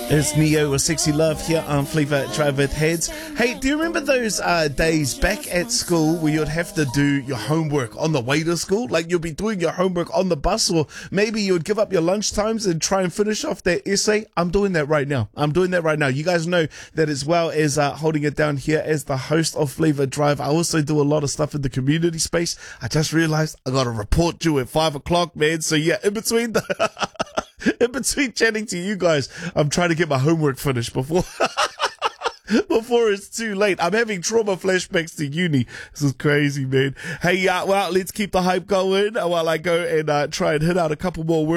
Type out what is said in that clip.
It's Neo with Sexy Love here on Flavor Drive with Heads. Hey, do you remember those days back at school where you'd have to do your homework on the way to school? Like you'd be doing your homework on the bus, or maybe you would give up your lunch times and try and finish off that essay. I'm doing that right now. You guys know that as well as holding it down here as the host of Flavor Drive. I also do a lot of stuff in the community space. I just realized I got a report due at 5 o'clock, man. So yeah, in between chatting to you guys, I'm trying to get my homework finished before it's too late. I'm having trauma flashbacks to uni. This is crazy, man. Hey, well, let's keep the hype going while I go and try and hit out a couple more words.